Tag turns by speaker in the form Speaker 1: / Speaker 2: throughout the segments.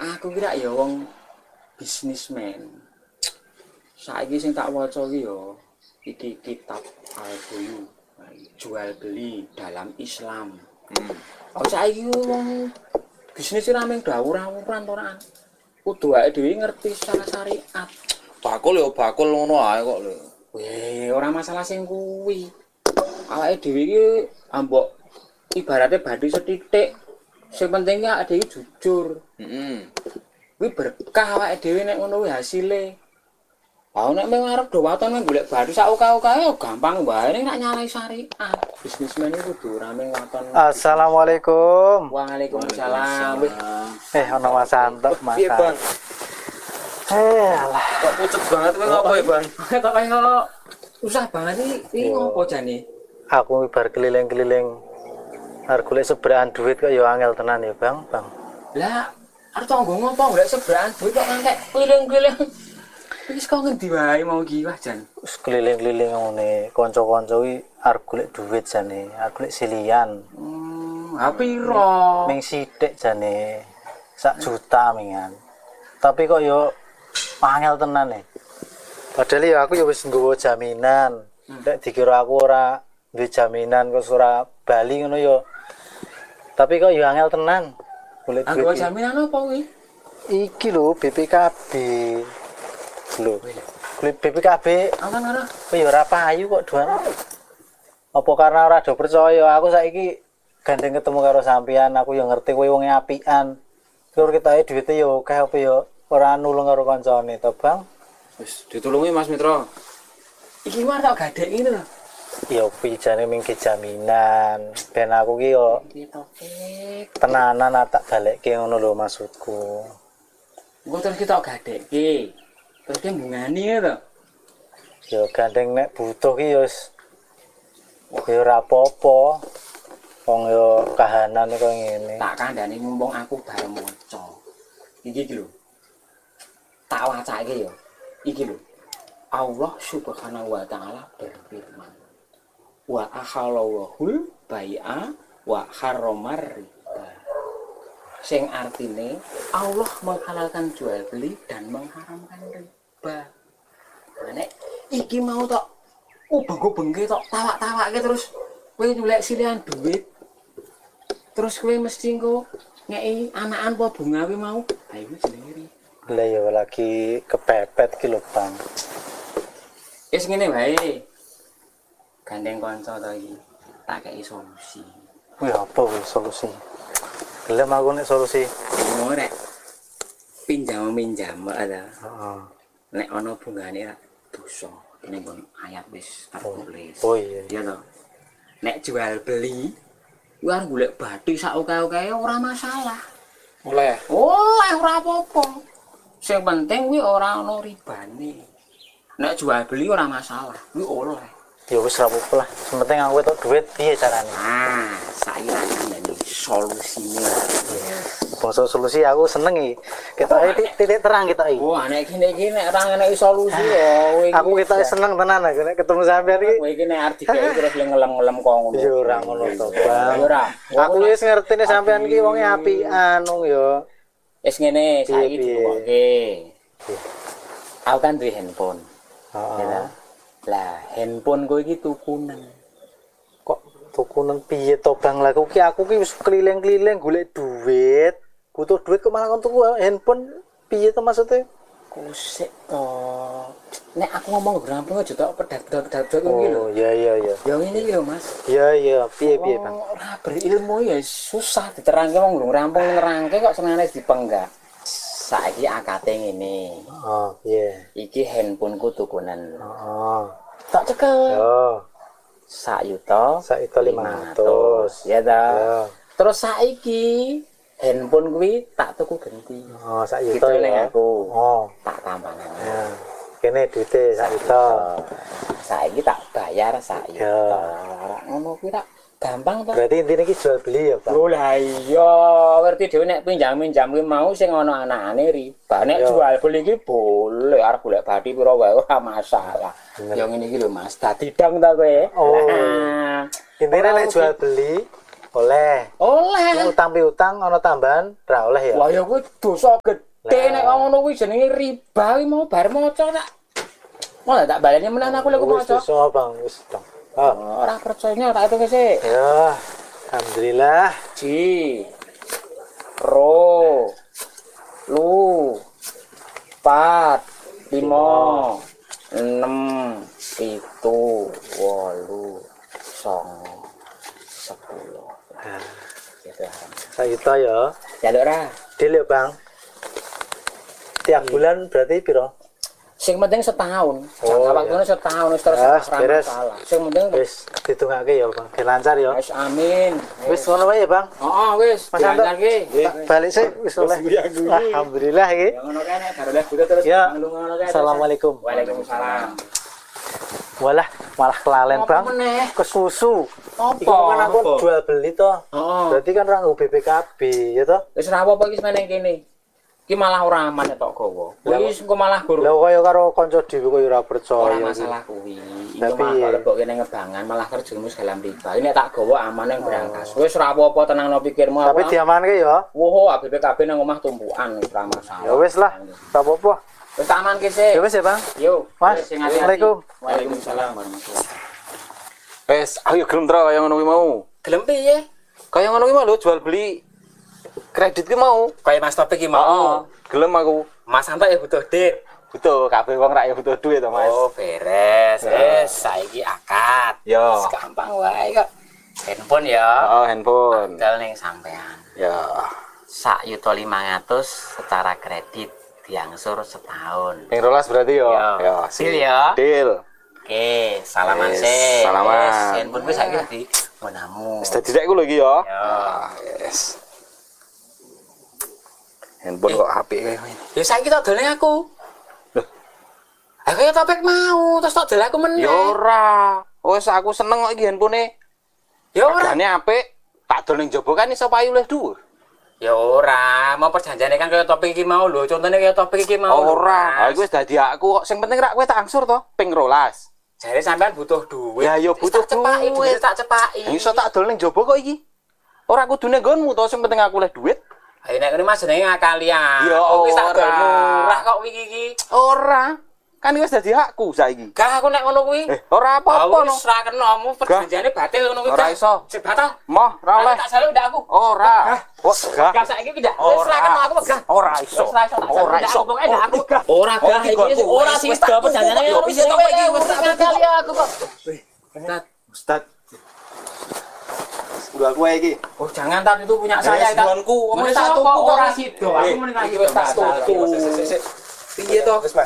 Speaker 1: Aku kira ya wong bisnismen. Saiki sing tak waca iki ya iki kitab Al-Buyu. Jual beli dalam Islam. Oh saiki wong bisnis iki rameng dawur-dawuran to ora. Kudu awake dhewe ngerti secara syariat.
Speaker 2: Bakul ya bakul ngono ae kok lho.
Speaker 1: Ora masalah sing kuwi. Awake dhewe iki ambok ibaratnya badhe sethithik. Sing penting awake dhewe jujur. Kuwi berkah awake dhewe nek ngono kuwi hasile. Aku nek mung arep do waton golek badhe sak oka-okae gampang wae nek nyalai syariat. Bisnismen iki kudu rame waton.
Speaker 3: Assalamualaikum.
Speaker 1: Waalaikumsalam.
Speaker 3: Ono Mas Santo, Mas.
Speaker 2: Piye, Bang?
Speaker 3: Alah,
Speaker 2: Kok pucet banget kowe ngopo ya, Bang?
Speaker 1: Kok kaya susah banget iki ngopo jane?
Speaker 3: aku bar keliling-keliling arep golek sebraan duit kok ya angel tenan ya, Bang.
Speaker 1: Lah, arep tanggo ngopo golek sebraan duit kok ngek keliling-keliling. Wis kok ngendi wae mau iki wah jan.
Speaker 3: Wis keliling-keliling ngene, kanca-kanca kuwi arep golek duit jane, arep golek silian.
Speaker 1: Ha piro?
Speaker 3: Ming sithik jane 1 juta mingan. Tapi kok yo angel tenan nih. Padahal ya aku ya wis nggawa jaminan. Nek dikira aku ora duwe jaminan kok ora bali ngono yo. Tapi kok yo angel tenan. Golek duit.
Speaker 1: Anggo jaminan apa kuwi?
Speaker 3: Iki lho BPKB. Lho. Golek BPKB
Speaker 1: Aman ora?
Speaker 3: kok ya ora payu kok doan. Apa karena ora do percaya aku saiki gandeng ketemu karo sampean aku yo ngerti kowe wong apian. Tur ketoke duwite yo akeh apa yo ora nulung karo kancane to, Bang.
Speaker 2: Wis ditulungi Mas Mitra.
Speaker 1: Iki mah tak gadek iki lho.
Speaker 3: Ya pijane mingke jaminan. Ben aku ki yo tenanan tak balekke ngono lho maksudku.
Speaker 1: Engko terus kita gadekke. Terus ki bungani to.
Speaker 3: Ya gandeng nek butuh ki yo wis ora apa-apa. Wong yo kahanan kok ngene.
Speaker 1: Tak kandhani mumpung aku bareng maca. Iki lho. Tak wacake yo. Iki lho. Allah Subhanahu wa taala berfirman. Wa ahalawahul bai'a wa harramar riba. Sing artine Allah menghalalkan jual beli dan mengharamkan riba. Nek iki mau tok ubeng-ubengke tok tawak-tawake terus kowe nyulek silihan duit. Terus kowe mesti engko ngeki anakan apa bunga kuwi mau. Ha iku jenenge riba.
Speaker 3: Lah ya lagi kepepet ki lho, Bang.
Speaker 1: Wis ngene wae. Gandeng kanca to iki. Tak kei solusi.
Speaker 3: Kuwi apa kuwi solusi? Gelem aku nek solusi.
Speaker 1: Ngono rek. Pinjam ada.
Speaker 3: Heeh.
Speaker 1: Nek ana bungane ra dosa. Ning ayat wis tertulis.
Speaker 3: Oh iya.
Speaker 1: Iya to. Nek jual beli kuwi arep golek bathi sak oke-oke ora masalah.
Speaker 2: Oleh.
Speaker 1: Oleh ora apa-apa. Sing penting kuwi ora ana ribane. Nek jual beli ora masalah, kuwi oleh.
Speaker 3: Ya wis ra apa-apa lah. Sing penting aku entuk duit piye carane?
Speaker 1: Ah, saya kandhani solusine.
Speaker 3: Basa solusi aku seneng iki. Ketoke titik terang ketoke.
Speaker 1: Wah, nek iki nek ora ngenek solusi ya kowe.
Speaker 3: Aku ketoke seneng tenan aku nek ketemu sampean iki.
Speaker 1: Kowe iki nek arep dikeki terus ngelem-ngelem kok ngono.
Speaker 3: Ya ora ngono to, Bang.
Speaker 1: Ya ora.
Speaker 3: Aku wis ngertine sampean iki wonge apian wong ya.
Speaker 1: Wis ngene, saiki
Speaker 3: Piye?
Speaker 1: diwokke. Aku kan duwe handphone.
Speaker 3: Heeh.
Speaker 1: Ya. Lah, handphone kowe iki tukunen.
Speaker 3: Kok tukunen piye to, Bang? Lah aku ki wis keliling-keliling golek duit. Butuh duit kok malah kon tuku handphone. Piye to maksudnya?
Speaker 1: Kusik to. Nek aku ngomong rampung aja tok pedak-pedak ngono iki lho.
Speaker 3: Oh, iya.
Speaker 1: Ya ngene iki lho, Mas.
Speaker 3: Iya, piye Bang?
Speaker 1: Ora berilmu ya susah diterangke wong lho rampung nerangke kok senengane dipenggak. Saiki akate ngene.
Speaker 3: Oh, iya.
Speaker 1: Iki handphoneku tukunen.
Speaker 3: Heeh.
Speaker 1: Tak cekel.
Speaker 3: Yo,
Speaker 1: 1.500.000. Ya ta.
Speaker 3: Yo.
Speaker 1: Terus saiki handphone kuwi tak tuku genti.
Speaker 3: Oh, sak
Speaker 1: Gitu
Speaker 3: yuta
Speaker 1: ning
Speaker 3: ya.
Speaker 1: aku.
Speaker 3: Oh,
Speaker 1: Tak tambahan.
Speaker 3: ya. Kene duite sak yuta.
Speaker 1: Saiki tak bayar sak
Speaker 3: Ya.
Speaker 1: yuta. Ngono kuwi tak gampang to.
Speaker 3: Berarti intine iki jual beli ya, Bang?
Speaker 1: Lho lah iya, ngerti dhewe nek pinjam-pinjam kuwi mau sing ana anakane riba. Nek
Speaker 3: Yo.
Speaker 1: jual beli iki boleh arep golek bathi pira wae ora masalah. Ya ngene iki lho Mas, dadi dong ta kowe.
Speaker 3: Oh.
Speaker 1: Lah,
Speaker 3: Intine
Speaker 1: ora
Speaker 3: nek jual beli oleh.
Speaker 1: Oleh.
Speaker 3: Nek utang piutang ana tambahan ra oleh ya.
Speaker 1: Lah ya kuwi dosa gede
Speaker 3: Lah.
Speaker 1: nek ngono kuwi jenenge riba kuwi mau bar maca tak. Malah tak baleni menan aku lek
Speaker 3: Wis
Speaker 1: maca.
Speaker 3: dosa Bang, wis dong. Oh.
Speaker 1: Ora percaya tak hitung sik.
Speaker 3: Ya, alhamdulillah.
Speaker 1: Ji. Ro. Lu. 4 5 6 7 8 9 10.
Speaker 3: Nah,
Speaker 1: Gitu.
Speaker 3: saiki ya.
Speaker 1: Jaluk ra.
Speaker 3: Deal ya, Bang. Tiap bulan berarti piro?
Speaker 1: Sing penting setahun.
Speaker 3: Oh,
Speaker 1: Jangka waktune setahun wis terus
Speaker 3: Ah,
Speaker 1: ora
Speaker 3: beres.
Speaker 1: masalah. Sing penting
Speaker 3: Wis ditungake ya, Bang. Biar lancar ya.
Speaker 1: wis amin.
Speaker 3: Wis ngono wae ya, Bang.
Speaker 1: Heeh, wis.
Speaker 3: Mas Anto.
Speaker 1: Diantar ki.
Speaker 3: Tak balik sih wis oleh. Alhamdulillah iki.
Speaker 1: Ya ngono kae nek baru lek butuh terus
Speaker 3: Ya.
Speaker 1: ngono kae.
Speaker 3: Assalamualaikum.
Speaker 1: Waalaikumsalam.
Speaker 3: Walah, malah kelalen,
Speaker 1: Apa
Speaker 3: Bang.
Speaker 1: meneh?
Speaker 3: Kesusu.
Speaker 1: Apa?
Speaker 3: Iku kan aku jual beli toh.
Speaker 1: Heeh.
Speaker 3: Berarti kan ra nggo BPKB ya toh.
Speaker 1: Wis ora apa-apa iki meneng kene. Iki malah ora aman tok gawa. Kuwi engko malah gur.
Speaker 3: Lah kaya karo kanca dhewe kok ora
Speaker 1: Ora
Speaker 3: percaya.
Speaker 1: masalah kuwi. Iki
Speaker 3: Tapi-
Speaker 1: malah lebok kene ngebangan malah kerjamu dalam riba. Ini nek tak gawa aman nang berangkas. Wis ora apa-apa tenangno pikirmu.
Speaker 3: Tapi diamanke ya.
Speaker 1: Woh, BPKB nang omah tumpukan wis ora masalah.
Speaker 3: Ya wis lah, tak apa-apa.
Speaker 1: Wis tak amanke sik.
Speaker 3: Ya wis ya, Bang.
Speaker 1: Yo,
Speaker 3: Mas,
Speaker 1: wis, sing hati-hati.
Speaker 3: Assalamualaikum.
Speaker 1: Waalaikumsalam warahmatullahi.
Speaker 2: Wes, ayo gelem tra kaya ngono kuwi mau.
Speaker 1: Gelem piye?
Speaker 2: Kaya ngono kuwi mau lho jual beli kredit ki mau.
Speaker 1: Kaya Mas Topik iki
Speaker 2: Heeh.
Speaker 1: mau.
Speaker 2: Gelem aku.
Speaker 1: Mas Santo ya butuh duit.
Speaker 2: Butuh kabeh wong rak ya butuh duit to, Mas.
Speaker 1: Oh, beres. Wis, saiki akad.
Speaker 2: Yo.
Speaker 1: Wis gampang wae kok. Handphone ya.
Speaker 2: Oh, handphone.
Speaker 1: Tinggal ning sampean.
Speaker 2: Ya.
Speaker 1: 1.500.000 secara kredit diangsur setahun.
Speaker 2: Ping 12 berarti yo.
Speaker 1: Yo.
Speaker 2: sip.
Speaker 1: Deal ya?
Speaker 2: Deal.
Speaker 1: Oke, salaman
Speaker 2: Wis,
Speaker 1: sih.
Speaker 2: salaman.
Speaker 1: Wis, handphone gue saiki di menamu.
Speaker 2: Wis dadi dekku lho iki yo.
Speaker 1: Ya.
Speaker 2: Yes. Handphone kok HP kae.
Speaker 1: Ya saiki tak doleng aku.
Speaker 2: Loh.
Speaker 1: Kaya Topik mau, terus tak doleng aku meneh.
Speaker 2: Ya ora. Wis aku seneng kok iki handphone.
Speaker 1: Ya ora.
Speaker 2: Regane apik. Tak dol ning jaba kan iso payu luwih dhuwur.
Speaker 1: Ya ora, mau perjanjiane kan kaya Topik iki mau lho. Contohnya kaya Topik iki mau. lho,
Speaker 2: Ora. Ha
Speaker 1: Mas.
Speaker 2: iku wis dadi aku kok. Sing penting rak kowe tak angsur to, ping 12.
Speaker 1: Jare sampean butuh duit.
Speaker 2: Ya, ya
Speaker 1: Wis
Speaker 2: butuh
Speaker 1: tak cepaki,
Speaker 2: duit.
Speaker 1: duit tak cepaki.
Speaker 2: Iso tak dol ning jaba kok iki. Ora kudune nggonmu to, sing penting aku oleh duit.
Speaker 1: Ayo nek ngene Mas jenenge ngakali ya.
Speaker 2: Ya
Speaker 1: Kok wis tak dol
Speaker 2: ora.
Speaker 1: murah kok iki iki.
Speaker 2: Ora. Kan wis dadi hakku saiki.
Speaker 1: Gak aku nek ngono kuwi.
Speaker 2: Ora apa-apa no.
Speaker 1: Wis ra kena, mu perjanjiane batil ngono kuwi.
Speaker 2: Ora iso.
Speaker 1: Sik batal.
Speaker 2: Moh, ora oleh.
Speaker 1: Tak saluk ndak aku.
Speaker 2: Ora. Kok gak?
Speaker 1: Gak saiki iki ndak. Wis ra kena aku megah.
Speaker 2: Ora iso. Ora iso.
Speaker 1: Pokoke ndak aku. Ora
Speaker 2: Oh,
Speaker 1: gah
Speaker 2: iki
Speaker 1: iki
Speaker 2: gonku.
Speaker 1: ora sih
Speaker 2: Wis
Speaker 1: tak
Speaker 2: tak
Speaker 1: perjanjiane
Speaker 2: tuku. Wis tak iki, wis tak tuku.
Speaker 1: kali aku kok.
Speaker 4: Ustad. Dua kue iki.
Speaker 1: Oh jangan tar itu punya saya
Speaker 2: Wis duanku.
Speaker 1: Wis
Speaker 2: Wis
Speaker 1: tak
Speaker 2: tak
Speaker 1: tuku
Speaker 2: tuku
Speaker 1: ora
Speaker 2: kok.
Speaker 1: sido. Aku mending lagi wis tak tuku.
Speaker 2: Piye to?
Speaker 4: Wis, Mas.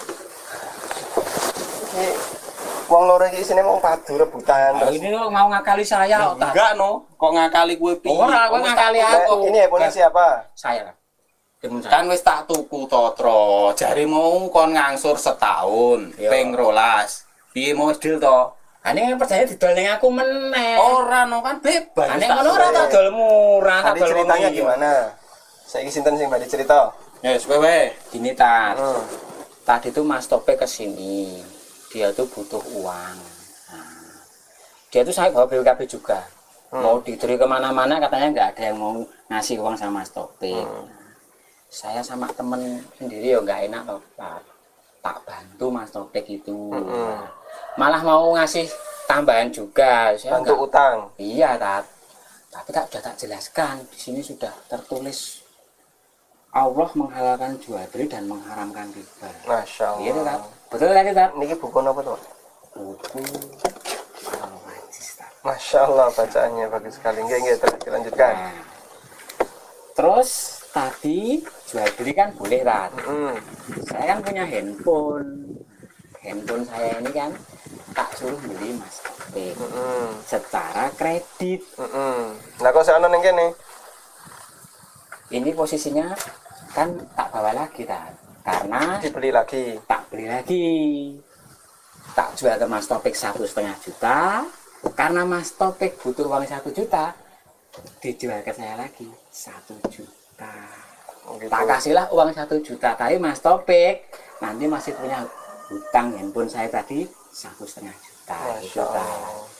Speaker 4: Iki wong loro iki isine mau padu rebutan.
Speaker 1: Nah, ini lo mau ngakali saya otak.
Speaker 2: Enggak no. Kok ngakali kowe piye?
Speaker 1: Ora, kowe ngakali
Speaker 4: Eh,
Speaker 1: aku.
Speaker 4: ini handphone siapa?
Speaker 1: Saya lah. Timun saya.
Speaker 2: Kan wis tak tuku to, Tro. Jare mau kon ngangsur setahun,
Speaker 1: Iya.
Speaker 2: ping 12. Piye mau wis deal to?
Speaker 1: Ane percaya didol ning aku meneh.
Speaker 2: Ora no kan bebas.
Speaker 1: Ane ngono ora tak dol murah, tak
Speaker 4: Tadi
Speaker 1: dol
Speaker 4: ceritanya
Speaker 1: wong
Speaker 4: gimana? Saiki sinten sing bali cerita?
Speaker 2: Ya wis kowe.
Speaker 1: Gini Tat.
Speaker 4: Hmm.
Speaker 1: Tadi tuh Mas Tope ke sini. Dia tuh butuh uang. Nah, dia tuh saya bawa BPKB juga. Mau dicuri kemana-mana katanya nggak ada yang mau ngasih uang sama Mas Tope. Saya sama temen sendiri ya nggak enak loh, Pak. Tak bantu Mas Topik itu. Malah mau ngasih tambahan juga. Saya
Speaker 4: Bantu
Speaker 1: nggak-
Speaker 4: utang.
Speaker 1: Iya, Tat. Tapi sudah tak jelaskan. Di sini sudah tertulis Allah menghalalkan jual beli dan mengharamkan riba.
Speaker 4: Masya
Speaker 1: Iya, Tat.
Speaker 4: Allah.
Speaker 1: Betul tadi, Tat?
Speaker 4: Niki buku apa tuh?
Speaker 1: Buku Al-Majis, Tat.
Speaker 4: Masya Allah bacaannya bagus sekali. Enggak, terus dilanjutkan.
Speaker 1: Nah, terus tadi jual beli kan boleh, Tat.
Speaker 4: Hmm.
Speaker 1: Saya kan punya handphone. Handphone saya ini kan tak suruh beli Mas Topik secara kredit.
Speaker 4: Nah, kok saya ning kene?
Speaker 1: Ini posisinya kan tak bawa lagi, Tat. Karena
Speaker 4: Dibeli lagi.
Speaker 1: tak beli lagi, tak jual ke Mas Topik 1,5 juta. Karena Mas Topik butuh uang 1 juta, dijual ke saya lagi 1 juta.
Speaker 4: Oh, gitu.
Speaker 1: Tak kasihlah uang 1 juta, tapi Mas Topik nanti masih punya hutang handphone saya tadi 1,5 juta.
Speaker 4: Masya
Speaker 1: Gitu, Tat.
Speaker 4: Allah.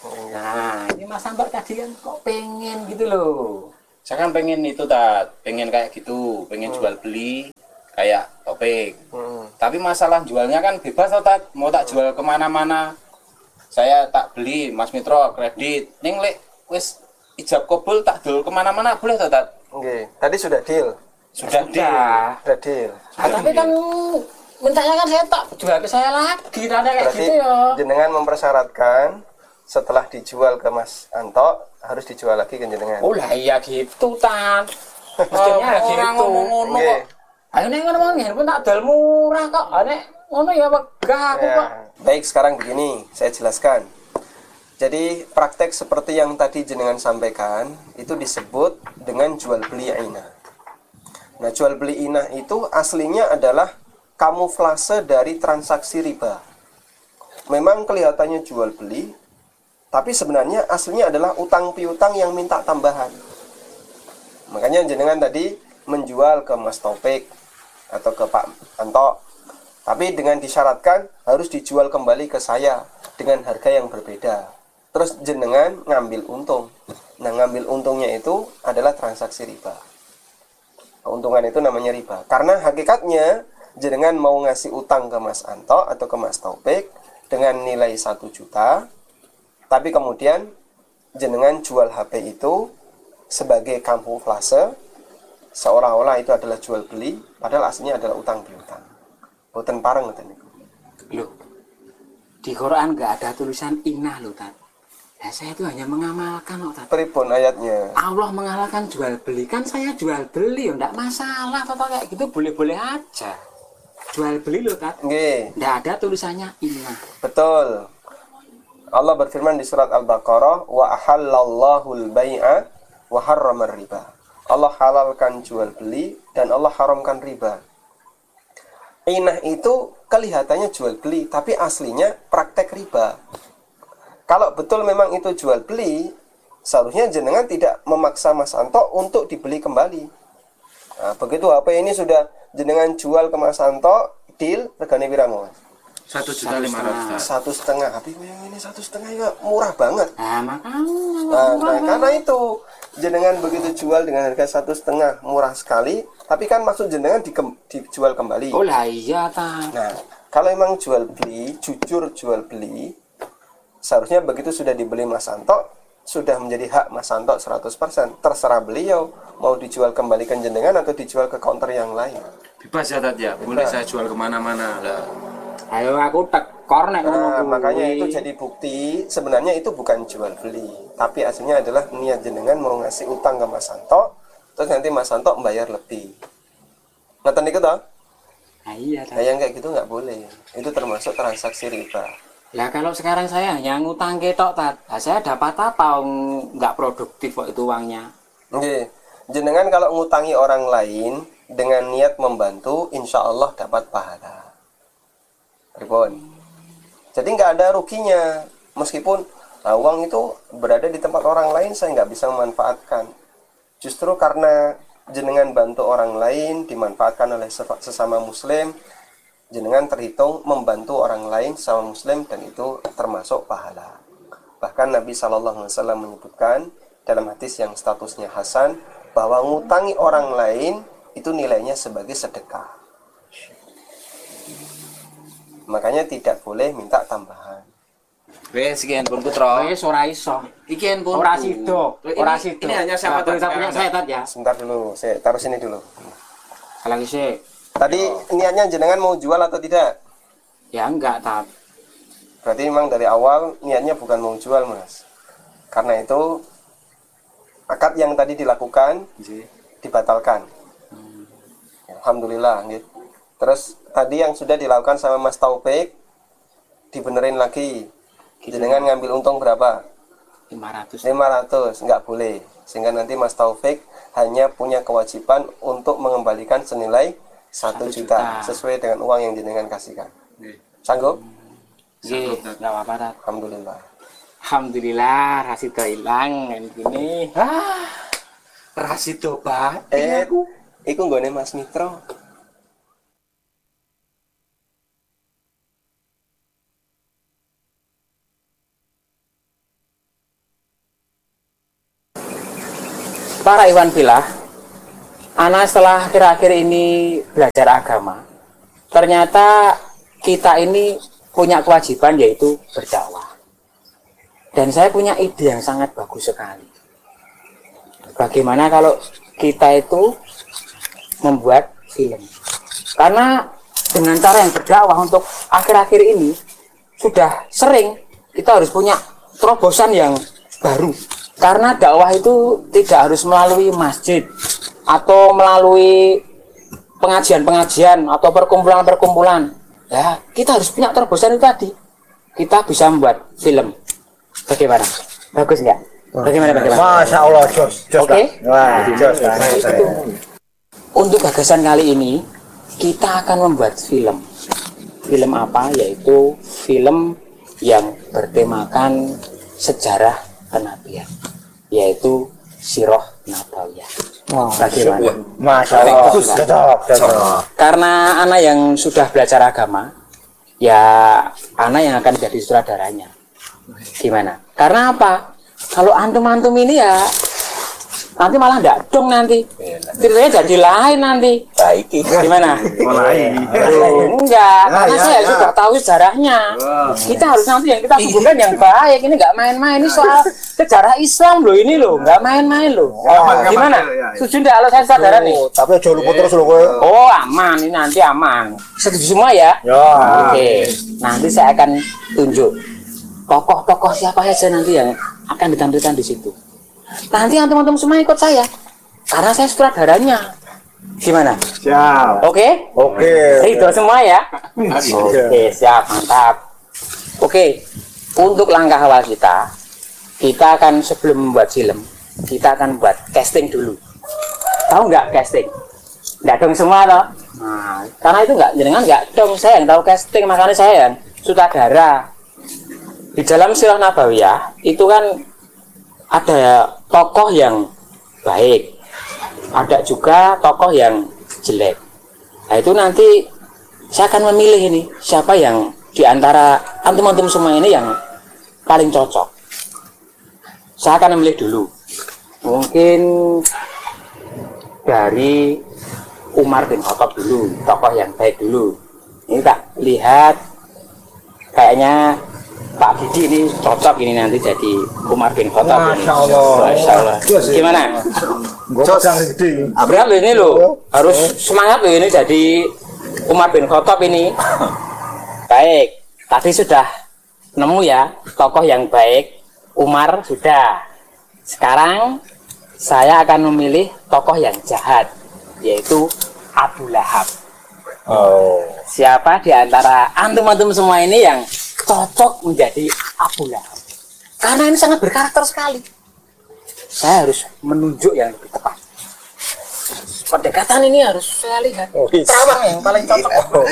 Speaker 1: Nah, ini Mas Ambar tadi kan kok pengen gitu loh.
Speaker 2: Saya kan pengen itu Tat, pengen kayak gitu, pengen jual beli kayak topik. Tapi masalah jualnya kan bebas toh Tat, mau tak jual kemana-mana. Saya tak beli Mas Mitro kredit, ning lek wis ijab kabul tak dol kemana-mana boleh toh Tat?
Speaker 4: Oke, tadi sudah deal.
Speaker 2: Sudah deal.
Speaker 4: Sudah deal.
Speaker 1: Tapi kan mintanya kan saya tak jual ke saya lagi, tanda kayak
Speaker 4: Berarti
Speaker 1: gitu ya.
Speaker 4: jenengan mempersyaratkan setelah dijual ke Mas Anto harus dijual lagi ke jenengan.
Speaker 1: Oh lah iya gitu Tan. Mestinya
Speaker 2: Orang
Speaker 1: gitu.
Speaker 2: ngomong-ngomong
Speaker 4: Nggih.
Speaker 2: kok.
Speaker 1: Ayo nek ngomong handphone tak dol murah kok. Nek ngono ya wegah aku
Speaker 4: Ya.
Speaker 1: kok.
Speaker 4: Baik, sekarang begini, saya jelaskan. Jadi praktek seperti yang tadi jenengan sampaikan itu disebut dengan jual beli inah. Nah, jual beli inah itu aslinya adalah kamuflase dari transaksi riba. Memang kelihatannya jual beli, tapi sebenarnya aslinya adalah utang piutang yang minta tambahan. Makanya jenengan tadi menjual ke Mas Taufik atau ke Pak Anto, tapi dengan disyaratkan harus dijual kembali ke saya dengan harga yang berbeda. Terus jenengan ngambil untung. Nah, ngambil untungnya itu adalah transaksi riba. Keuntungan itu namanya riba. Karena hakikatnya jenengan mau ngasih utang ke Mas Anto atau ke Mas Taufik dengan nilai 1 juta, tapi kemudian jenengan jual HP itu sebagai kamuflase, seolah-olah itu adalah jual beli, padahal aslinya adalah utang piutang. Boten pareng ngoten niku.
Speaker 1: Loh. Di Quran enggak ada tulisan inah loh, Tat. Ya saya itu hanya mengamalkan loh, Tat.
Speaker 4: Pripun ayatnya?
Speaker 1: Allah mengalahkan jual beli, kan saya jual beli ya enggak masalah, Tat, kayak gitu boleh-boleh aja. Jual beli loh, Tat.
Speaker 4: Nggih,
Speaker 1: Enggak ada tulisannya inah.
Speaker 4: betul. Allah berfirman di surat Al-Baqarah, wa ahallallahu al-bai'a wa harrama riba. Allah halalkan jual beli dan Allah haramkan riba. Inah itu kelihatannya jual beli, tapi aslinya praktek riba. Kalau betul memang itu jual beli, seharusnya jenengan tidak memaksa Mas Anto untuk dibeli kembali. Nah, begitu HP ini sudah jenengan jual ke Mas Anto, deal regane piramu, Mas?
Speaker 2: 1.500.000.
Speaker 4: 1,5. HP yang ini 1,5 ya murah banget.
Speaker 1: Nah, makanya.
Speaker 4: Nah, karena itu jenengan begitu jual dengan harga 1,5 murah sekali, tapi kan maksud jenengan dijual kembali.
Speaker 1: Oh lah iya, Tat.
Speaker 4: Nah, kalau emang jual beli, jujur jual beli, seharusnya begitu sudah dibeli Mas Anto, sudah menjadi hak Mas Anto 100%. Terserah beliau mau dijual kembalikan jenengan atau dijual ke counter yang lain.
Speaker 2: Bebas ya Tat ya, boleh saya jual kemana-mana lah.
Speaker 1: Ayo aku tekor nek ngono
Speaker 4: Nah,
Speaker 1: kuwi.
Speaker 4: makanya itu jadi bukti sebenarnya itu bukan jual beli, tapi aslinya adalah niat jenengan mau ngasih utang ke Mas Anto, terus nanti Mas Anto membayar lebih. Ngeten niku toh?
Speaker 1: Nah, iya, Tat.
Speaker 4: Nah, yang kayak gitu nggak boleh. Itu termasuk transaksi riba.
Speaker 1: Lah kalau sekarang saya hanya ngutang ketok, Tat. Lah saya dapat apa? Nggak produktif kok itu uangnya.
Speaker 4: Oke, jenengan kalau ngutangi orang lain dengan niat membantu, insya Allah dapat pahala. Pripun? Jadi nggak ada ruginya, meskipun uang itu berada di tempat orang lain, saya nggak bisa memanfaatkan. Justru karena jenengan bantu orang lain, dimanfaatkan oleh sesama Muslim, jenengan terhitung membantu orang lain sesama Muslim dan itu termasuk pahala. Bahkan Nabi SAW menyebutkan dalam hadis yang statusnya hasan bahwa ngutangi orang lain itu nilainya sebagai sedekah. Makanya tidak boleh minta tambahan.
Speaker 2: Wes iki handphone Tro.
Speaker 1: Wis ora iso.
Speaker 2: Iki handphone.
Speaker 1: Ora sido, ora sido.
Speaker 2: Ini hanya siapa
Speaker 1: Nah,
Speaker 2: Tat?
Speaker 1: punya saya, Tat ya.
Speaker 4: Sebentar dulu, saya taruh sini dulu.
Speaker 1: Lagi sih.
Speaker 4: Tadi niatnya jenengan mau jual atau tidak?
Speaker 1: Ya enggak, Tat.
Speaker 4: Berarti memang dari awal niatnya bukan mau jual, Mas. Karena itu akad yang tadi dilakukan dibatalkan. Alhamdulillah gitu. Terus tadi yang sudah dilakukan sama Mas Taufik dibenerin lagi. Jenengan ngambil untung berapa?
Speaker 1: 500.
Speaker 4: 500, nggak boleh. Sehingga nanti Mas Taufik hanya punya kewajiban untuk mengembalikan senilai 1 juta sesuai dengan uang yang jenengan kasihkan. Sanggup?
Speaker 1: Nggih, enggak apa-apa, Tat.
Speaker 4: Alhamdulillah.
Speaker 1: Alhamdulillah Rasido hilang kan gini.
Speaker 2: Rasido Pak.
Speaker 4: Iku nggone Mas Mitro.
Speaker 1: para ikhwan fillah, ana setelah akhir-akhir ini belajar agama, ternyata kita ini punya kewajiban yaitu berdakwah. Dan saya punya ide yang sangat bagus sekali. Bagaimana kalau kita itu membuat film? Karena dengan cara yang berdakwah untuk akhir-akhir ini sudah sering kita harus punya terobosan yang baru. Karena dakwah itu tidak harus melalui masjid atau melalui pengajian-pengajian atau perkumpulan-perkumpulan. Ya, kita harus punya terobosan itu tadi. Kita bisa membuat film. Bagaimana? Bagus nggak? Bagaimana?
Speaker 3: Masya Allah, jos.
Speaker 1: Oke.
Speaker 3: Wah, jos.
Speaker 1: Untuk gagasan kali ini kita akan membuat film. Film apa? Yaitu film yang bertemakan sejarah kenabian, yaitu Sirah Nabawiyah. Bagaimana?
Speaker 3: Masya Allah, cocok.
Speaker 1: Karena anak yang sudah belajar agama, ya anak yang akan jadi sutradaranya. Gimana? Karena apa? Kalau antum-antum ini ya nanti malah enggak dong nanti. Ceritanya jadi lain nanti.
Speaker 2: Baik.
Speaker 1: Gimana?
Speaker 3: Mulai.
Speaker 1: Enggak, karena saya sudah tahu sejarahnya. Kita harus nanti yang kita hubungkan yang baik. Ini enggak main-main. Ini soal sejarah Islam loh ini loh, enggak main-main loh. Gimana? Setuju enggak kalau saya saudara nih?
Speaker 3: Tapi aja lupa terus lho kowe.
Speaker 1: Oh, aman. Ini nanti aman. Setuju semua ya?
Speaker 3: Ya.
Speaker 1: Oke. Nanti saya akan tunjuk tokoh-tokoh siapa saja nanti yang akan ditampilkan di situ. Nanti antum-antum semua ikut saya, karena saya sutradaranya. Gimana?
Speaker 3: Siap.
Speaker 1: Oke?
Speaker 3: Oke.
Speaker 1: Ridho semua ya? Oke, siap, mantap. Oke, untuk langkah awal kita akan sebelum membuat film, kita akan buat casting dulu. Tahu nggak casting? Nggak dong semua toh? Nah, karena itu nggak dong, saya yang tahu casting, makanya saya yang sutradara. Di dalam Sirah Nabawiyah itu kan ada tokoh yang baik, ada juga tokoh yang jelek. Nah itu nanti saya akan memilih ini siapa yang di antara antum-antum semua ini yang paling cocok. Saya akan memilih dulu. Mungkin dari Umar bin Khattab dulu, tokoh yang baik dulu. Ini tak lihat kayaknya Pak Gigi ini cocok ini nanti jadi Umar bin Khattab ini. Masya Allah. Gimana? Berat loh ini loh. Harus semangat loh ini jadi Umar bin Khattab ini. Baik. Tadi sudah nemu ya tokoh yang baik. Umar sudah. Sekarang saya akan memilih tokoh yang jahat, yaitu Abu Lahab. Siapa di antara antum-antum semua ini yang cocok menjadi Abu Lahab? Karena ini sangat berkarakter sekali. Saya harus menunjuk yang lebih tepat. Pendekatan ini harus saya lihat. Terawang yang paling cocok.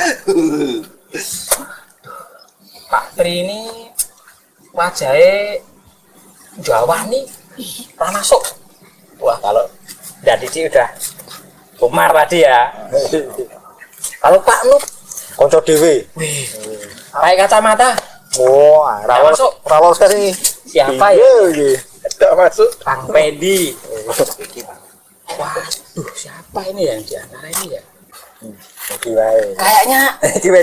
Speaker 1: Pak Tri ini wajahnya Jawa nih, tak masuk. Wah kalau dari Cici udah Umar tadi ya. Kalau Pak Nuh
Speaker 3: Konco dewe.
Speaker 1: pakai kacamata.
Speaker 3: Oh,
Speaker 1: masuk.
Speaker 3: rawol sekali.
Speaker 1: Siapa ya?
Speaker 3: Tidak masuk.
Speaker 1: Kang Pedi. Waduh, siapa ini yang di antara ini ya? Kayaknya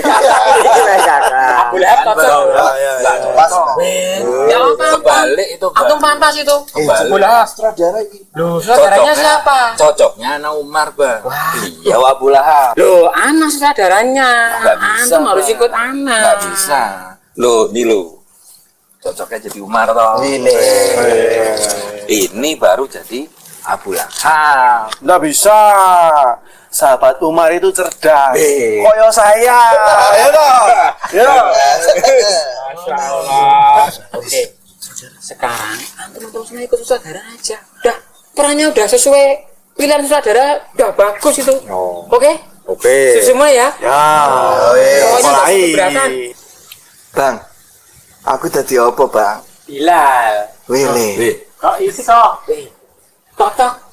Speaker 1: Abu Lahab cocok.
Speaker 2: Pas.
Speaker 1: Ya apa?
Speaker 2: Balik itu.
Speaker 1: Antum pantas itu.
Speaker 2: Abu
Speaker 3: Lahab sutradara iki.
Speaker 1: Loh, saudaranya siapa?
Speaker 2: Cocoknya anak Umar, Bang. Iya, Abu Lahab.
Speaker 1: Loh, anak saudaranya.
Speaker 2: Nggak bisa,
Speaker 1: Antum harus
Speaker 2: Bang.
Speaker 1: ikut anak.
Speaker 2: Nggak bisa. Loh, ini loh. Cocoknya jadi Umar toh. Ini baru jadi Abu Lahab.
Speaker 3: Nggak bisa. Sahabat Umar itu cerdas. Koyo saya. Ya toh. Ya.
Speaker 1: Masya Allah. Oke. Sekarang antum-antum semua ikut saudara aja. Udah, perannya udah sesuai pilihan saudara, udah bagus itu. Oke?
Speaker 3: Oke.
Speaker 1: Semua ya?
Speaker 3: Ya.
Speaker 1: Pokoknya nggak usah keberatan.
Speaker 5: Bang, aku tadi apa, Bang?
Speaker 1: Bilal.
Speaker 5: Wele.
Speaker 1: Kok iso? Cocok.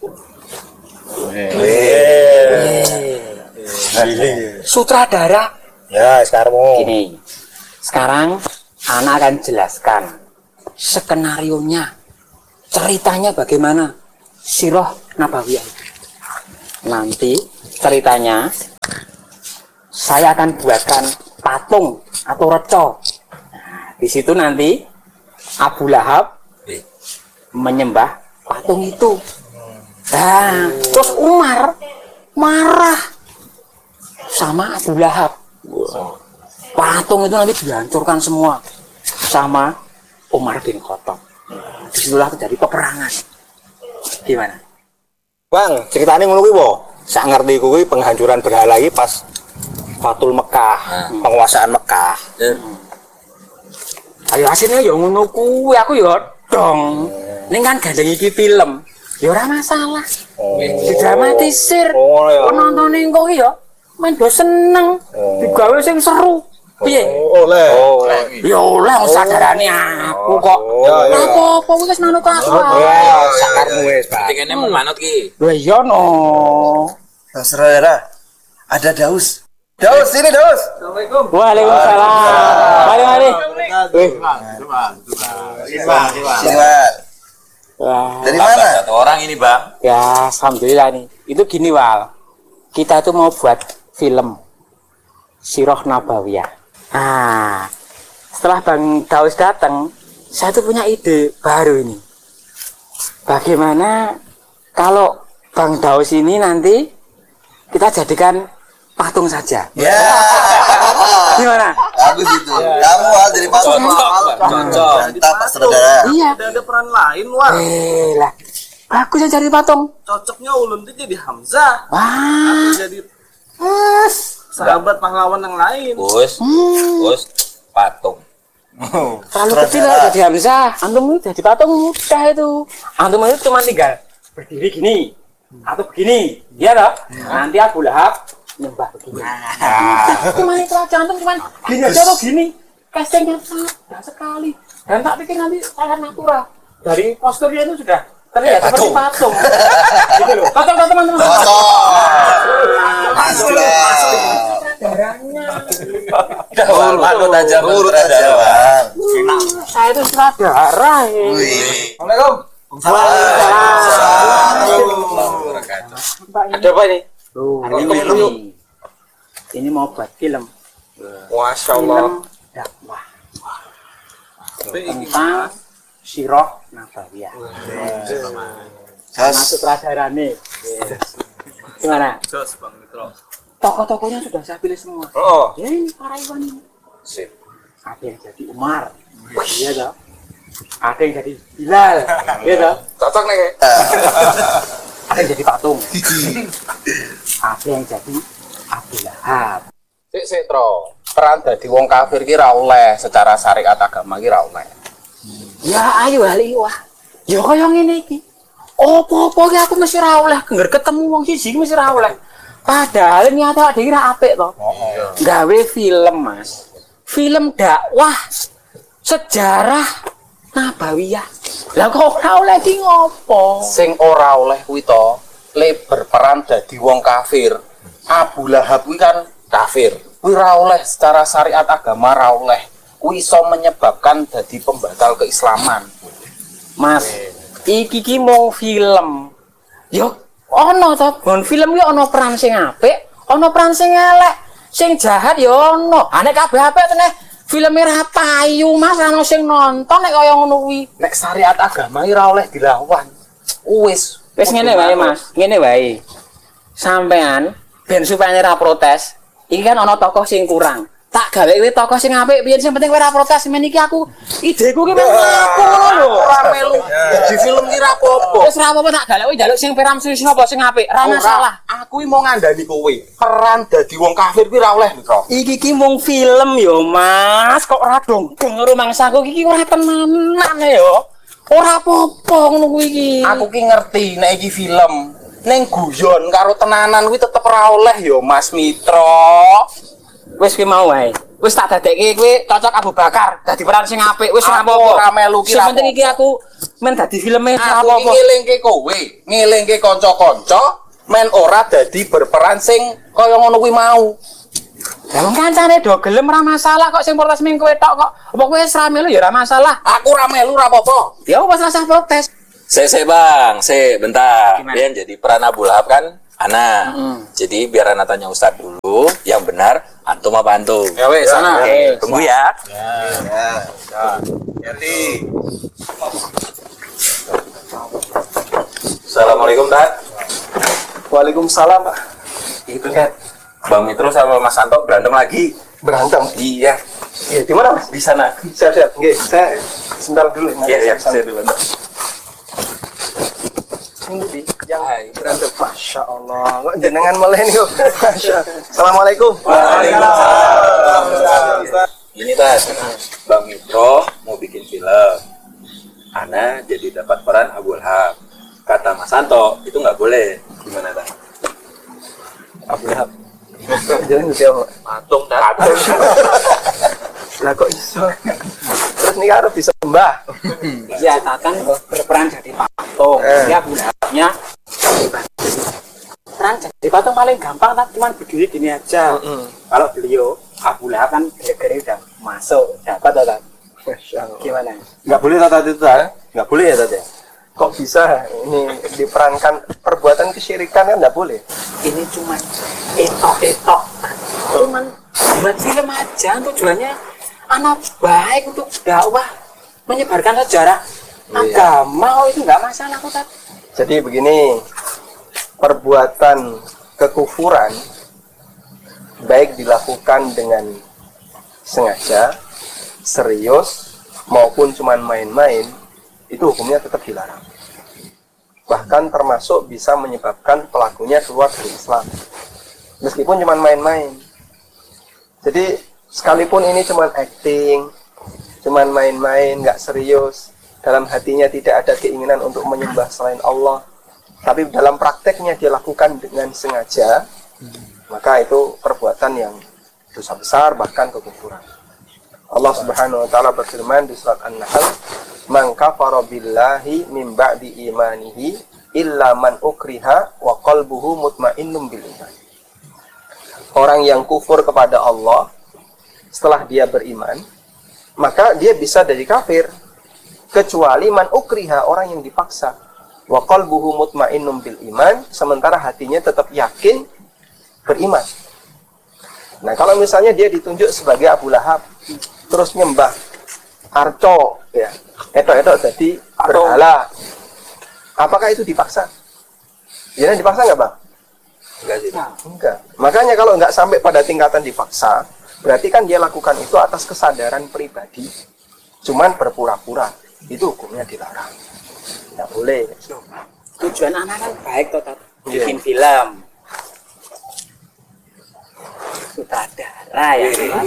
Speaker 1: Sutradara.
Speaker 3: Ya, sekarang mau.
Speaker 1: Gini. Sekarang anak akan jelaskan skenarionya, ceritanya bagaimana, Sirah Nabawiyah. Nanti ceritanya saya akan buatkan patung atau reco. Nah, di situ nanti Abu Lahab menyembah patung itu. Nah, terus Umar marah sama Abu Lahab. Patung itu nanti dihancurkan semua sama Umar bin Khattab. Disitulah terjadi peperangan. Gimana?
Speaker 6: Bang, ceritanya ngono kuwi po. Sak ngerti kuwi penghancuran berhala iki pas Fatul Mekah, penguasaan Mekah.
Speaker 1: Ayo hasilnya ya ngono kuwi, aku ya dong. Ning kan gandeng iki film. Ya ora masalah. Didramatisir. Penonton engko iki ya main do seneng. Digawe sing seru. Piye?
Speaker 6: Oleh.
Speaker 1: Ya oleh sadarane aku kok. Apa-apa wis manut aku.
Speaker 6: Sakarmu wis, Pak.
Speaker 2: Kene manut ki.
Speaker 1: Lha iya no.
Speaker 5: Saudara, ada Daus. Daus, sini Daus.
Speaker 1: Waalaikumsalam. Mari.
Speaker 5: Sini, Pak.
Speaker 1: Wah.
Speaker 5: Dari mana?
Speaker 2: Satu orang ini, Bang.
Speaker 1: Ya, alhamdulillah nih. Itu gini, Wal. Kita itu mau buat film Sirah Nabawiyah. Nah, setelah Bang Daus datang, saya tuh punya ide baru ini. Bagaimana kalau Bang Daus ini nanti kita jadikan patung saja?
Speaker 5: Ya.
Speaker 1: Gimana?
Speaker 5: Bagus itu. Kamu Wal jadi patung.
Speaker 2: Cocok.
Speaker 5: Mantap, Pak Saudara.
Speaker 1: Iya.
Speaker 7: Ada peran lain, Wah.
Speaker 1: Lah. Bagus ya jadi patung.
Speaker 7: Cocoknya Ulun itu jadi Hamzah.
Speaker 1: Wah.
Speaker 7: Jadi
Speaker 1: Mas.
Speaker 7: sahabat pahlawan yang lain.
Speaker 2: Bos, patung.
Speaker 1: Terlalu kecil lah jadi Hamzah. Antum itu jadi patung mudah itu. Antum itu cuma tinggal berdiri gini atau begini, ya toh? Nanti Abu Lahab nyembah begini. Cuma itu aja, antum cuma gini aja atau gini. Castingnya mudah sekali. Dan tak pikir nanti saya natural. Dari posturnya itu sudah terlihat seperti patung. Gitu loh. Patung teman-teman. Darahnya.
Speaker 2: Manut aja,
Speaker 5: Urut aja, Bang.
Speaker 1: Saya itu sutradara.
Speaker 5: Assalamualaikum.
Speaker 1: Ada apa ini? Ini mau buat film.
Speaker 6: Masya
Speaker 1: Film dakwah tentang Sirah Nabawiyah. Sama sutradarane. Gimana?
Speaker 7: Jos, Bang Mitro.
Speaker 1: Tokoh-tokohnya sudah saya pilih semua.
Speaker 6: Oh.
Speaker 1: Ya ini para Iwan ini.
Speaker 6: Sip.
Speaker 1: Ada yang jadi Umar. Iya toh. Ada yang jadi Bilal. Iya toh.
Speaker 6: Cocok nih.
Speaker 1: Ada yang jadi patung. Ada yang jadi Abu Lahab.
Speaker 2: Sik Tro. Peran dadi wong kafir ki ra oleh secara syariat agama ki ra oleh.
Speaker 1: Ya ayo bali wah. Ya kaya ngene iki. Apa-apa ki aku mesti ra oleh ngger ketemu wong siji mesti ra oleh. Padahal niat awake dhewe ra apik to. Gawe film, Mas. Film dakwah sejarah Nabawiyah. Lah kok ora oleh ki ngopo?
Speaker 2: Sing ora oleh kuwi to, le berperan dadi wong kafir. Abu Lahab kuwi kan kafir. Kuwi ra oleh secara syariat agama ra oleh. Kuwi iso menyebabkan dadi pembatal keislaman.
Speaker 1: Mas, iki ki mung film. Yo ono to, gon film ki ono peran sing apik, ono peran sing elek, sing jahat yo ono. Nek kabeh apik teneh filme ra payu, Mas, ana sing nonton nek kaya ngono kuwi.
Speaker 2: Nek syariat agama ki ra oleh dilawan. Wis
Speaker 1: Ngene wae, Mas. Ngene wae. Sampean ben supaya ra protes, iki kan ana tokoh sing kurang. Tak gawe kowe tokoh sing apik, piye sing penting kowe ra protes. Men iki aku ideku ki memang aku ngono lho.
Speaker 2: ora melu di film ki ra apa-apa.
Speaker 1: Wis ra apa-apa tak galek kowe njaluk sing peram sing apa sing apik. Ra masalah.
Speaker 2: Aku iki mau ngandani kowe. Peran dadi wong kafir ki ra oleh, Mitro.
Speaker 1: Iki ki mung film yo, Mas. Kok ora dongeng rumangsaku iki ora tenanan yo. Ora apa-apa ngono kuwi iki.
Speaker 2: Aku ki ngerti nek iki film. Ning guyon karo tenanan kuwi tetep ra oleh yo, Mas Mitro.
Speaker 1: Wis ki mau wae. Wis tak dadekke kowe cocok Abu Bakar dadi peran sing apik. Wis ora
Speaker 2: Aku
Speaker 1: apa-apa.
Speaker 2: ora melu ki
Speaker 1: Sing
Speaker 2: ra
Speaker 1: penting iki aku men dadi filme ora
Speaker 2: Aku iki
Speaker 1: apa-apa.
Speaker 2: ngelingke kowe, ngelingke kanca-kanca men ora dadi berperan sing kaya ngono kuwi mau.
Speaker 1: Lah wong kancane do gelem ora masalah kok sing protes ming kowe tok kok. Apa kowe wis ra melu ya ora masalah.
Speaker 2: Aku ora melu ora apa-apa.
Speaker 1: Ya wis rasa protes.
Speaker 6: Bang, bentar.
Speaker 1: Gimana?
Speaker 6: Biar jadi peran Abu Lahab kan Ana. Jadi biar Ana tanya Ustadz dulu, yang benar antum apa antum?
Speaker 2: Ya wes sana.
Speaker 6: Tunggu ya. Assalamualaikum, Tat.
Speaker 4: Waalaikumsalam, Pak.
Speaker 6: Itu kan Bang Mitro sama Mas Santo berantem lagi.
Speaker 4: Berantem.
Speaker 6: Iya,
Speaker 4: Iya, di mana, Mas?
Speaker 6: di sana.
Speaker 4: Siap-siap. Nggih, saya sebentar dulu.
Speaker 6: Iya, saya dulu.
Speaker 4: Ini yang berantem. Masya Allah. Kok jenengan malah nih. Masya Allah. Assalamualaikum.
Speaker 6: Ini Tat, Bang Mitro mau bikin film. Ana jadi dapat peran Abu Lahab. Kata Mas Santo, itu nggak boleh. Gimana, Tat?
Speaker 4: Abu Lahab. Jangan siapa?
Speaker 6: Patung, Tat.
Speaker 4: Lah kok iso? Terus nih harus disembah.
Speaker 1: Ya Tatan berperan jadi patung. Ya Lahabnya peran jadi patung paling gampang tak cuman berdiri gini aja. Kalau beliau Abu Lahab kan gara-gara udah masuk dapat Tatan.
Speaker 4: Masya Allah.
Speaker 1: Gimana?
Speaker 3: Nggak boleh Tat itu Tat. Nggak boleh ya Tat ya.
Speaker 4: Kok bisa ini diperankan perbuatan kesyirikan kan nggak boleh?
Speaker 1: Ini cuman etok-etok. Cuman buat film aja tujuannya anak baik untuk dakwah menyebarkan sejarah agama. Oh itu nggak masalah kok Tat.
Speaker 4: Jadi begini, perbuatan kekufuran baik dilakukan dengan sengaja, serius, maupun cuman main-main, itu hukumnya tetap dilarang. Bahkan termasuk bisa menyebabkan pelakunya keluar dari Islam. Meskipun cuman main-main. Jadi sekalipun ini cuman acting, cuman main-main, nggak serius, dalam hatinya tidak ada keinginan untuk menyembah selain Allah, tapi dalam prakteknya dia lakukan dengan sengaja, maka itu perbuatan yang dosa besar, bahkan kekufuran. Allah Subhanahu wa taala berfirman di surat An-Nahl, "Man kafara billahi min ba'di imanihi illa man ukriha wa qalbuhu mutmainnun bil iman." Orang yang kufur kepada Allah setelah dia beriman, maka dia bisa jadi kafir, kecuali man ukriha, orang yang dipaksa, wa qalbuhu mutmainnun bil iman, sementara hatinya tetap yakin beriman. Nah, kalau misalnya dia ditunjuk sebagai Abu Lahab, terus nyembah arco, ya, etok-etok jadi berhala, apakah itu dipaksa? Ya, dipaksa nggak, Bang? Enggak. Makanya kalau nggak sampai pada tingkatan dipaksa, berarti kan dia lakukan itu atas kesadaran pribadi, cuman berpura-pura. Itu hukumnya dilarang. Nggak boleh.
Speaker 1: Tujuan anak kan baik toh Tat. Bikin film. Sutradara ya.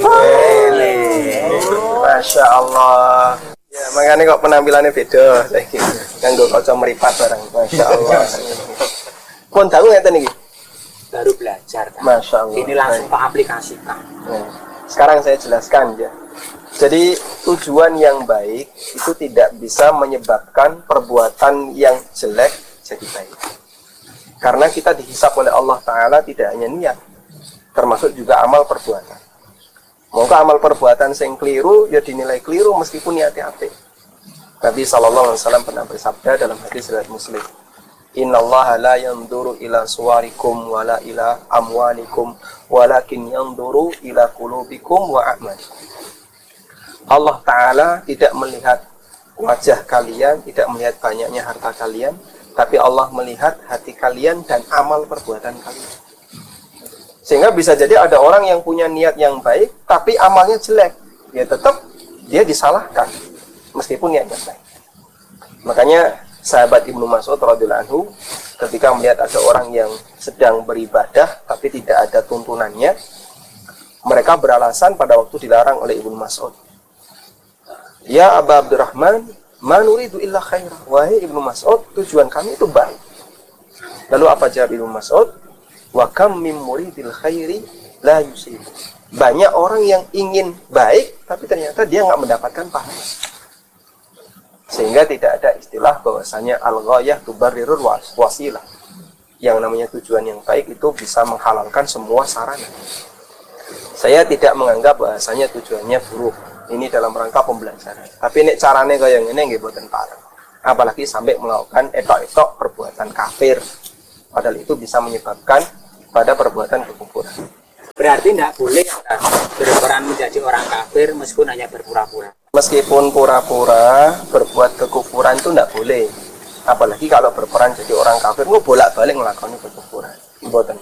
Speaker 4: Masya Allah. Ya, makanya kok penampilannya beda. Nganggo kaca meripat barang. Masya Allah. Pun tahu nggak nih?
Speaker 1: Baru belajar Tat.
Speaker 4: Masya Allah.
Speaker 1: Ini langsung tak aplikasikan.
Speaker 4: Nah, sekarang saya jelaskan ya. Jadi tujuan yang baik itu tidak bisa menyebabkan perbuatan yang jelek jadi baik. Karena kita dihisap oleh Allah Ta'ala tidak hanya niat, termasuk juga amal perbuatan. Maka amal perbuatan yang keliru ya dinilai keliru meskipun niatnya apik. Nabi SAW pernah bersabda dalam hadis riwayat Muslim, "Innallaha la yanzuru ila suwarikum wala ila amwalikum walakin yanzuru ila qulubikum wa a'malikum." Allah Ta'ala tidak melihat wajah kalian, tidak melihat banyaknya harta kalian, tapi Allah melihat hati kalian dan amal perbuatan kalian. Sehingga bisa jadi ada orang yang punya niat yang baik, tapi amalnya jelek, ya tetap dia disalahkan, meskipun niatnya baik. Makanya sahabat Ibnu Mas'ud radhiyallahu anhu ketika melihat ada orang yang sedang beribadah, tapi tidak ada tuntunannya, mereka beralasan pada waktu dilarang oleh Ibnu Mas'ud, "Ya Aba Abdurrahman, ma nuridu illa khairah." Wahai Ibnu Mas'ud, tujuan kami itu baik. Lalu apa jawab Ibnu Mas'ud? "Wa kam min muridil khairi la yusib." Banyak orang yang ingin baik, tapi ternyata dia nggak mendapatkan pahala. Sehingga tidak ada istilah bahwasanya al-ghayah tubarrirul wasilah. Yang namanya tujuan yang baik itu bisa menghalalkan semua sarana. Saya tidak menganggap bahwasanya tujuannya buruk. Ini dalam rangka pembelajaran. Tapi nek carane kaya ngene nggih boten pareng. apalagi sampai melakukan etok-etok perbuatan kafir, padahal itu bisa menyebabkan pada perbuatan kekufuran.
Speaker 8: Berarti tidak boleh berperan menjadi orang kafir meskipun hanya berpura-pura.
Speaker 4: Meskipun pura-pura berbuat kekufuran itu tidak boleh, apalagi kalau berperan jadi orang kafir mau bolak-balik melakukan kekufuran. Mboten.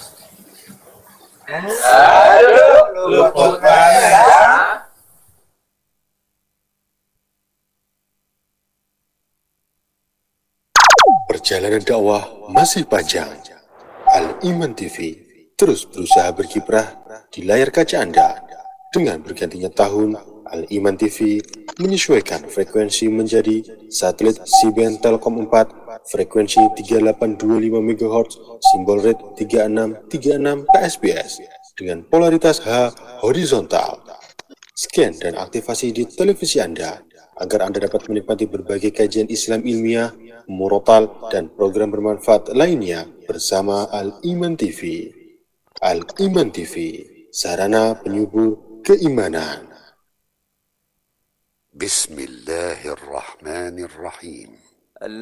Speaker 9: Perjalanan dakwah masih panjang. Al-Iman TV terus berusaha berkiprah di layar kaca Anda. Dengan bergantinya tahun, Al-Iman TV menyesuaikan frekuensi menjadi satelit C-band Telkom 4, frekuensi 3825 MHz, simbol rate 3636 KSBS dengan polaritas H horizontal. Scan dan aktivasi di televisi Anda agar Anda dapat menikmati berbagai kajian Islam ilmiah, murotal, dan program bermanfaat lainnya bersama Al-Iman TV. Al-Iman TV, sarana penyubur keimanan.
Speaker 10: Bismillahirrahmanirrahim.